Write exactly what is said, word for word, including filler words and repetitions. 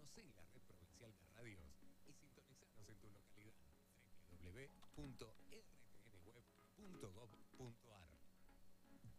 Conocé la red provincial de radios y sintonizanos en tu localidad. w w w punto r t n web punto gov